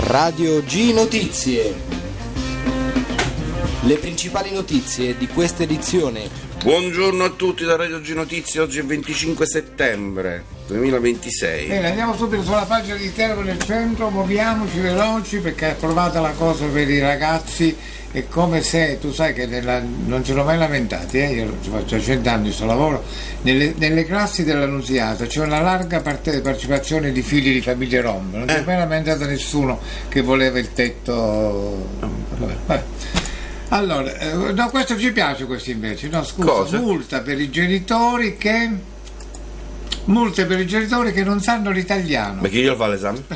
Radio G Notizie. Le principali notizie di questa edizione. Buongiorno a tutti da Radio G Notizie, oggi è 25 settembre 2026. Bene, andiamo subito sulla pagina di Teramo del Centro, muoviamoci veloci perché è approvata la cosa per i ragazzi. È come se, tu sai che non ce l'ho mai lamentati, io faccio 100 anni questo lavoro, nelle classi dell'Annunziata c'è una larga partecipazione di figli di famiglie rom, non si è mai lamentato nessuno che voleva il tetto. Vabbè. Allora, no, questo ci piace, questo invece, no, scusa, Cosa? Multe per i genitori che non sanno l'italiano. Ma chi glielo fa l'esame?